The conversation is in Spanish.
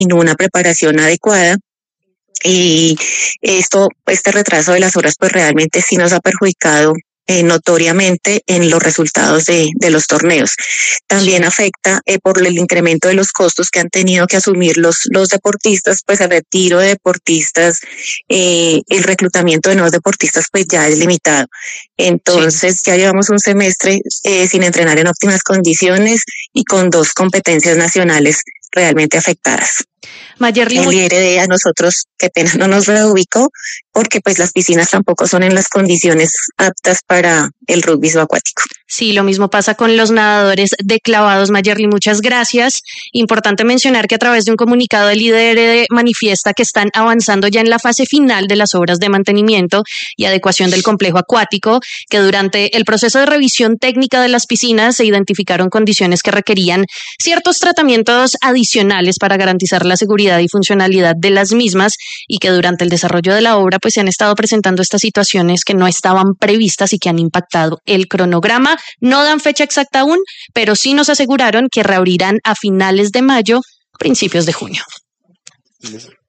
no una preparación adecuada. Y este retraso de las obras pues realmente sí nos ha perjudicado notoriamente en los resultados de los torneos. También afecta por el incremento de los costos que han tenido que asumir los deportistas, pues el retiro de deportistas, el reclutamiento de nuevos deportistas pues ya es limitado. Entonces ya llevamos un semestre sin entrenar en óptimas condiciones y con 2 competencias nacionales realmente afectadas. Mayerly, el IRD a nosotros, qué pena, no nos reubicó porque pues las piscinas tampoco son en las condiciones aptas para el rugby subacuático. Sí, lo mismo pasa con los nadadores de clavados. Mayerly, muchas gracias. Importante mencionar que a través de un comunicado el IRD manifiesta que están avanzando ya en la fase final de las obras de mantenimiento y adecuación del complejo acuático, que durante el proceso de revisión técnica de las piscinas se identificaron condiciones que requerían ciertos tratamientos adicionales para garantizar la seguridad y funcionalidad de las mismas, y que durante el desarrollo de la obra pues se han estado presentando estas situaciones que no estaban previstas y que han impactado el cronograma. No dan fecha exacta aún, pero sí nos aseguraron que reabrirán a finales de mayo, principios de junio.